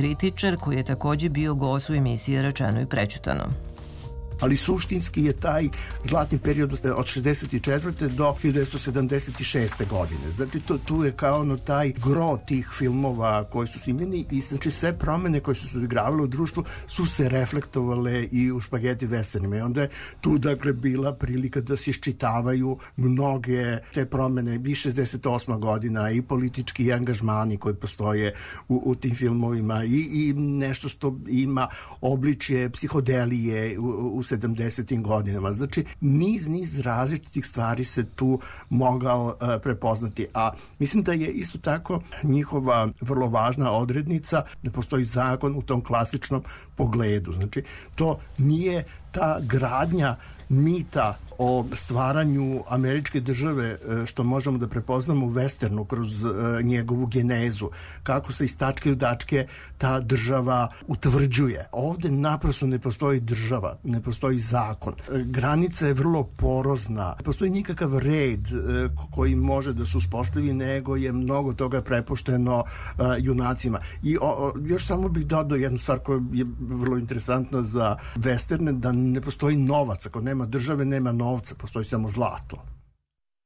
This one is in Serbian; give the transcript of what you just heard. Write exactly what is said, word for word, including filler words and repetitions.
kritičar koji je takođe bio gost u emisiji Rečeno i prećutano. Ali suštinski je taj zlatni period od šezdeset četvrte do hiljadu devetsto sedamdeset šeste godine. Znači, to, tu je kao ono taj gro tih filmova koji su snimljeni i znači sve promene koje su se odigravale u društvu su se reflektovale i u špageti westernima. I onda je tu, dakle, bila prilika da se iščitavaju mnoge te promene i šezdeset osma godina i politički angažmani koji postoje u, u tim filmovima i, i nešto što ima obličje psihodelije u, u sedamdesetim godinama. Znači, niz, niz različitih stvari se tu mogao uh, prepoznati. A mislim da je isto tako njihova vrlo važna odrednica da postoji zakon u tom klasičnom pogledu. Znači, to nije ta gradnja mita o stvaranju američke države što možemo da prepoznamo u westernu kroz njegovu genezu, kako se iz tačke u tačke ta država utvrđuje. Ovde naprosto ne postoji država, ne postoji zakon. Granica je vrlo porozna, ne postoji nikakav red koji može da se uspostavi, nego je mnogo toga prepušteno junacima. I o, još samo bih dodao jednu stvar koja je vrlo interesantna za westerne, da ne postoji novac. Ako nema države, nema novca, postoji samo zlato.